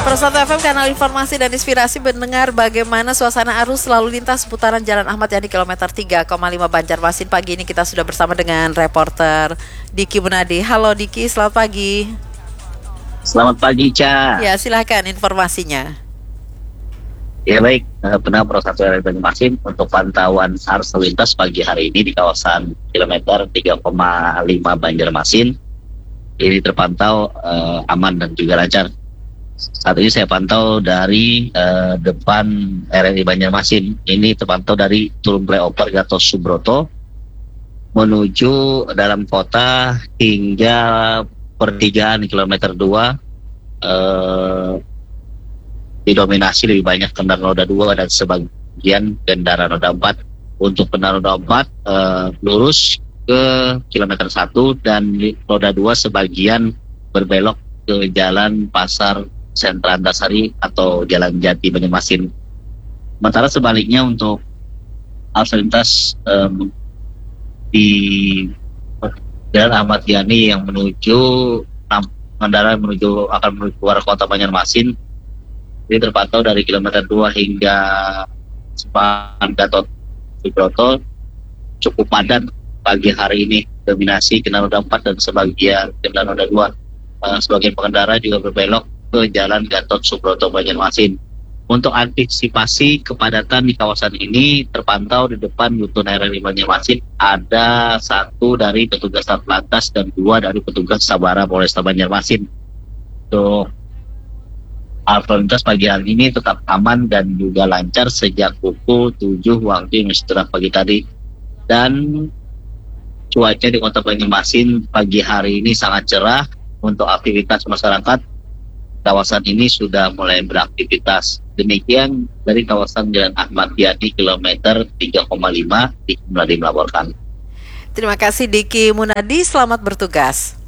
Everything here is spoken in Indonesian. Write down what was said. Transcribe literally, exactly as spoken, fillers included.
satu F M, kanal informasi dan inspirasi, mendengar bagaimana suasana arus lalu lintas seputaran Jalan Ahmad Yani kilometer tiga koma lima Banjarmasin. Pagi ini kita sudah bersama dengan reporter Diki Munadi. Halo Diki, selamat pagi. Selamat pagi, Ca. Ya, silakan informasinya. Ya baik, benar Pro satu R W Banjarmasin untuk pantauan arus lalu lintas pagi hari ini di kawasan kilometer tiga koma lima Banjarmasin. Ini terpantau uh, aman dan juga lancar. Saat ini saya pantau dari uh, depan R R I Banjarmasin. Ini terpantau dari turun flyover Gatot Subroto menuju dalam kota hingga pertigaan kilometer dua. Uh, didominasi lebih banyak kendaraan roda dua dan sebagian kendaraan roda empat. Untuk kendaraan roda empat uh, lurus ke kilometer satu dan roda dua sebagian berbelok ke jalan Pasar Sentra Antasari atau Jalan Jati Banjarmasin. Sementara sebaliknya untuk arus lintas um, di Jalan Ahmad Yani yang menuju kendaraan menuju akan menuju luar kota Banjarmasin ini terpantau dari kilometer dua hingga Sepan Gatot Subroto cukup padat pagi hari ini, dominasi kendaraan roda empat dan sebagian kendaraan roda dua. Uh, sebagian pengendara juga berbelok ke Jalan Gatot Subroto Banjarmasin. Untuk antisipasi kepadatan di kawasan ini terpantau di depan Yutun R R I Banjarmasin ada satu dari petugas Satlantas dan dua dari petugas Sabara Polresta Banjarmasin. Untuk arus lalu lintas pagi hari ini tetap aman dan juga lancar sejak pukul tujuh waktu Indonesia Tengah pagi tadi. Dan cuaca di kota Banjarmasin pagi hari ini sangat cerah. Untuk aktivitas masyarakat kawasan ini sudah mulai beraktivitas. Demikian dari kawasan Jalan Ahmad Yani kilometer tiga koma lima Diki Munadi melaporkan. Terima kasih Diki Munadi, selamat bertugas.